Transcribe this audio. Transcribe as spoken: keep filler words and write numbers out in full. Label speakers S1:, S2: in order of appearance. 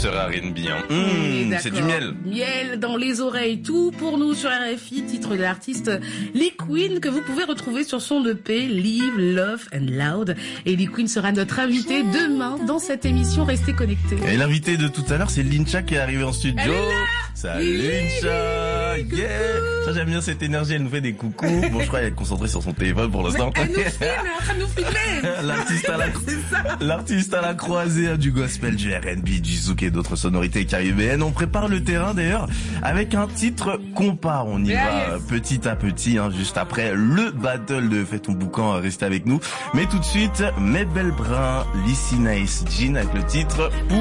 S1: douceur R and B. Hein.
S2: Oui,
S1: Mmh, c'est du miel.
S2: Miel dans les oreilles, tout pour nous sur R F I, titre de l'artiste Lee Queen que vous pouvez retrouver sur son E P Live, Love and Loud. Et Lee Queen sera notre invité demain dans cette émission. Restez connectés.
S1: Et l'invité de tout à l'heure, c'est Lincha qui est arrivée en studio.
S2: Elle est là.
S1: Salut Lincha, yeah. Ça j'aime bien cette énergie, elle nous fait des coucous. Bon, je crois qu'elle est concentrée sur son téléphone pour l'instant.
S2: Elle nous filme, elle est en train de nous filmer.
S1: L'artiste à la, l'artiste à la croisée hein, du gospel, du R and B, du zouk et d'autres sonorités caribéennes. On prépare le terrain d'ailleurs avec un titre compare. On y
S2: Yeah,
S1: va
S2: yes.
S1: petit à petit, hein, juste après le battle de Fais ton boucan. Restez avec nous. Mais tout de suite, Mabel Brun, Lissy Nice Jean avec le titre